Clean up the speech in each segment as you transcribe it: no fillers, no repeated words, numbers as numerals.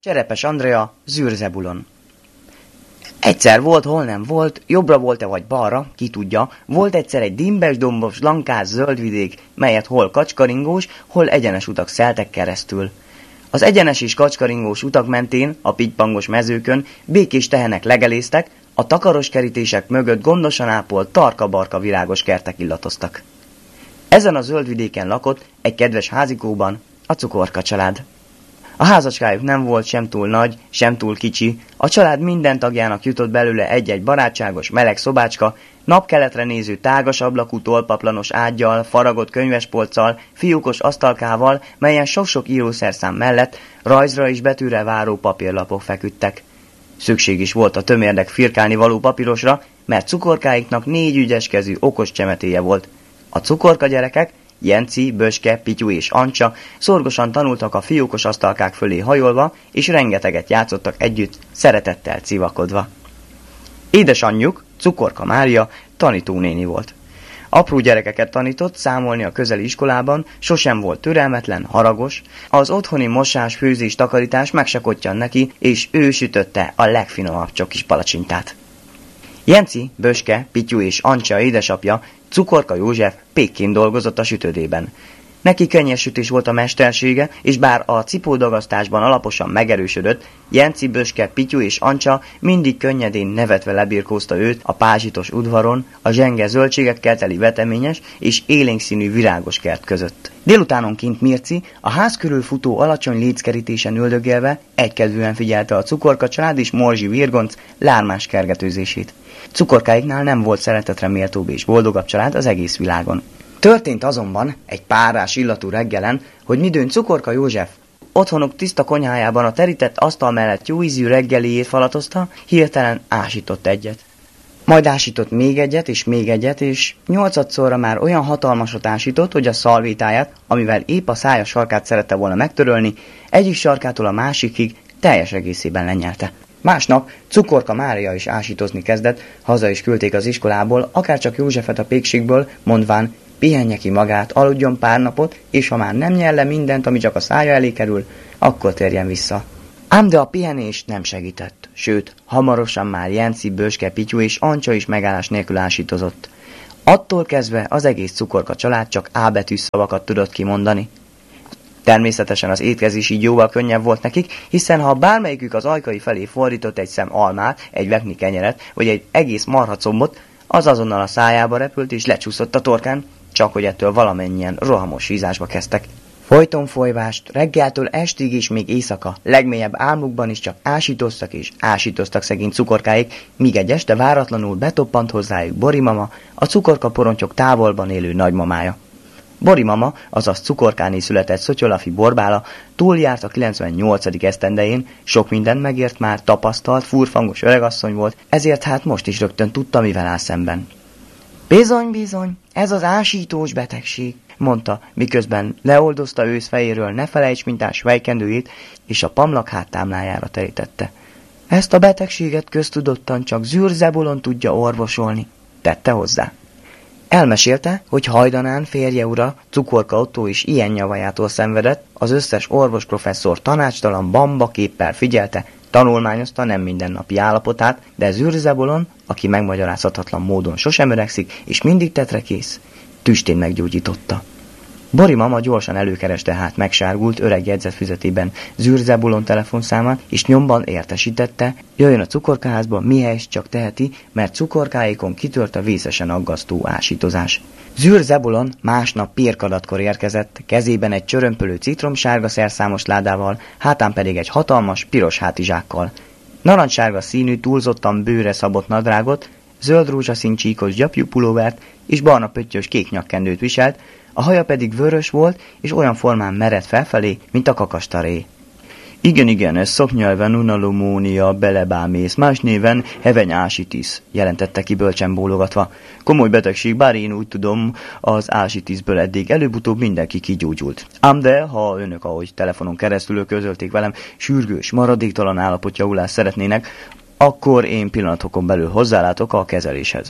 Cserepes Andrea, Zürzebulon. Egyszer volt, hol nem volt, jobbra volt-e vagy balra, ki tudja, volt egyszer egy dimbes-dombos, lankás zöldvidék, melyet hol kacskaringós, hol egyenes utak szeltek keresztül. Az egyenes és kacskaringós utak mentén, a pittypangos mezőkön békés tehenek legeléztek, a takaros kerítések mögött gondosan ápolt, tarka-barka virágos kertek illatoztak. Ezen a zöldvidéken lakott egy kedves házikóban a Cukorka család. A házacskájuk nem volt sem túl nagy, sem túl kicsi, a család minden tagjának jutott belőle egy-egy barátságos, meleg szobácska, napkeletre néző tágas ablakú tolpaplanos ággyal, faragott könyvespolccal, fiúkos asztalkával, melyen sok-sok írószerszám mellett rajzra és betűre váró papírlapok feküdtek. Szükség is volt a tömérdek firkálni való papírosra, mert cukorkáiknak 4 ügyeskezű, okos csemetéje volt. A cukorka gyerekek, Jenci, Böske, Pityu és Ancsa szorgosan tanultak a fiókos asztalkák fölé hajolva, és rengeteget játszottak együtt, szeretettel civakodva. Édesanyjuk, Cukorka Mária, tanítónéni volt. Apró gyerekeket tanított számolni a közeli iskolában, sosem volt türelmetlen, haragos, az otthoni mosás, főzés, takarítás meg se kottyan neki, és ő sütötte a legfinomabb csokis palacsintát. Jenci, Böske, Pityu és Ancsa édesapja, Cukorka József pékként dolgozott a sütődében. Neki könnyes sütés volt a mestersége, és bár a cipódagasztásban alaposan megerősödött, Jenci, Böske, Pityu és Ancsa mindig könnyedén nevetve lebirkózta őt a pázsitos udvaron, a zsenge zöldségekkel teli veteményes és élénkszínű virágos kert között. Délutánonként Mirci a ház körül futó alacsony léckerítésen üldögélve egykedvűen figyelte a Cukorka család és Morzsi Virgonc lármás kergetőzését. Cukorkáiknál nem volt szeretetre méltóbb és boldogabb család az egész világon. Történt azonban egy párás illatú reggelen, hogy midőn Cukorka József otthonuk tiszta konyhájában a terített asztal mellett jó ízű reggeliét falatozta, hirtelen ásított egyet. Majd ásított még egyet, és 8-szorra már olyan hatalmasat ásított, hogy a szalvétáját, amivel épp a szája sarkát szerette volna megtörölni, egyik sarkától a másikig teljes egészében lenyelte. Másnap Cukorka Mária is ásítozni kezdett, haza is küldték az iskolából, akárcsak Józsefet a pékségből, mondván, pihenje ki magát, aludjon pár napot, és ha már nem nyer le mindent, ami csak a szája elé kerül, akkor térjen vissza. Ám de a pihenés nem segített, sőt, hamarosan már Jenci, Böske, Pityu és Ancsa is megállás nélkül ásítozott. Attól kezdve az egész Cukorka család csak A betű szavakat tudott kimondani. Természetesen az étkezés így jóval könnyebb volt nekik, hiszen ha bármelyikük az ajkai felé fordított egy szem almát, egy vekni kenyeret, vagy egy egész marhacombot, az azonnal a szájába repült és lecsúszott a torkán, csak hogy ettől valamennyien rohamos sízásba kezdtek. Folyton folyvást, reggeltől estig és még éjszaka, legmélyebb álmukban is csak ásítoztak és ásítoztak szegény cukorkáik, míg egy este váratlanul betoppant hozzájuk Borimama, a cukorka porontyok távolban élő nagymamája. Borimama, azaz Cukorkáné született Szotyolafi Borbála, túljárt a 98. esztendején, sok mindent megért már, tapasztalt, furfangos öregasszony volt, ezért hát most is rögtön tudta, mivel áll szemben. Bizony, ez az ásítós betegség, mondta, miközben leoldozta őszfejéről ne felejts mintás vejkendőjét, és a pamlak háttámlájára terítette. Ezt a betegséget köztudottan csak Zürzebulon tudja orvosolni, tette hozzá. Elmesélte, hogy hajdanán férje ura, Cukorka Ottó is ilyen nyavajától szenvedett, az összes orvosprofesszor tanácstalan bambaképpel figyelte, tanulmányozta nem mindennapi állapotát, de Zürzebulon, aki megmagyarázhatatlan módon sosem öregszik, és mindig tetrekész, tüstén meggyógyította. Borimama gyorsan előkereste hát megsárgult öreg jegyzetfüzetében Zürzebulon telefonszámát, és nyomban értesítette, jöjjön a cukorkaházba, mihelyest csak teheti, mert cukorkáikon kitört a vészesen aggasztó ásítozás. Zürzebulon másnap pirkadatkor érkezett, kezében egy csörömpölő citromsárga szerszámos ládával, hátán pedig egy hatalmas, piros hátizsákkal. Narancssárga színű, túlzottan bőre szabott nadrágot, zöld rózsaszín csíkos gyapjú pulóvert és barna pöttyös kék nyakkendőt viselt, a haja pedig vörös volt, és olyan formán meredt felfelé, mint a kakastaré. Igen, ez szaknyelven unalomónia belebámész, más néven heveny-ásitisz, jelentette ki bölcsen bólogatva. Komoly betegség, bár én úgy tudom, az ásitiszből eddig előbb-utóbb mindenki kigyógyult. Ám de, ha önök, ahogy telefonon keresztül közölték velem, sürgős, maradéktalan állapotjavulást szeretnének, akkor én pillanatokon belül hozzálátok a kezeléshez.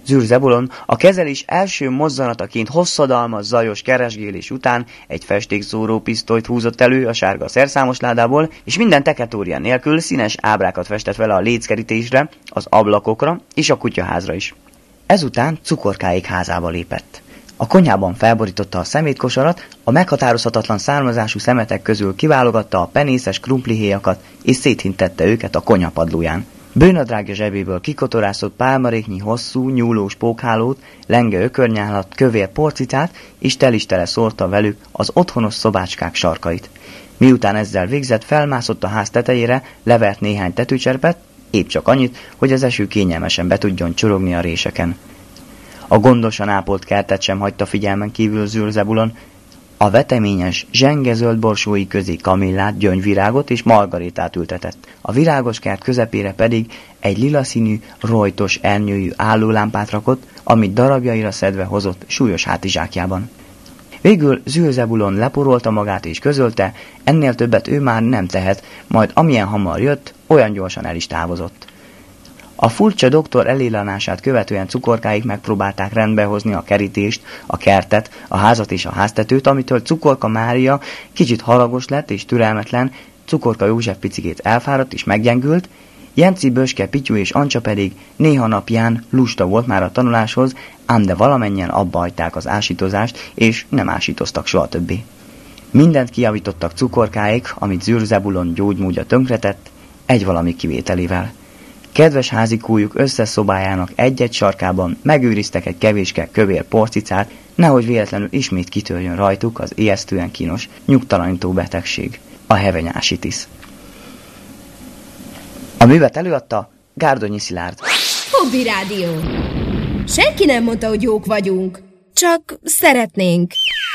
Zür Zebulon a kezelés első mozzanataként hosszadalmas, zajos keresgélés után egy festékszóró pisztolyt húzott elő a sárga szerszámos ládából, és minden teketória nélkül színes ábrákat festett vele a léckerítésre, az ablakokra és a kutyaházra is. Ezután Cukorkáék házába lépett. A konyhában felborította a szemétkosarat, a meghatározhatatlan származású szemetek közül kiválogatta a penészes krumplihéjakat, és széthintette őket a konyhapadlóján. Bőnadrágja zsebéből kikotorászott pálmaréknyi hosszú, nyúlós pókhálót, lenge ökörnyálat, kövér porcicát, és telistele szórta velük az otthonos szobácskák sarkait. Miután ezzel végzett, felmászott a ház tetejére, levert néhány tetőcserepet, épp csak annyit, hogy az eső kényelmesen be tudjon csorogni a réseken. A gondosan ápolt kertet sem hagyta figyelmen kívül Zür Zebulon. A veteményes, zsenge-zöld borsói közé kamillát, gyöngyvirágot és margarétát ültetett. A virágos kert közepére pedig egy lila színű, rojtos, ernyőjű állólámpát rakott, amit darabjaira szedve hozott súlyos hátizsákjában. Végül Zür Zebulon leporolta magát és közölte, ennél többet ő már nem tehet, majd amilyen hamar jött, olyan gyorsan el is távozott. A furcsa doktor elélanását követően Cukorkáék megpróbálták rendbehozni a kerítést, a kertet, a házat és a háztetőt, amitől Cukorka Mária kicsit haragos lett és türelmetlen, Cukorka József picikét elfáradt és meggyengült, Jenci, Böske, Pityu és Ancsa pedig néha napján lusta volt már a tanuláshoz, ám de valamennyien abba hagyták az ásítozást, és nem ásítoztak soha többé. Mindent kijavítottak Cukorkáék, amit Zür Zebulon gyógymódja tönkretett, egy valami kivételével. Kedves házikójuk összes szobájának egy-egy sarkában megőriztek egy kevéske kövér porcicát, nehogy véletlenül ismét kitörjön rajtuk az ijesztően kínos, nyugtalanító betegség, a hevenyásitisz. A művet előadta Gárdonyi Szilárd. Hobby Rádió. Senki nem mondta, hogy jók vagyunk, csak szeretnénk.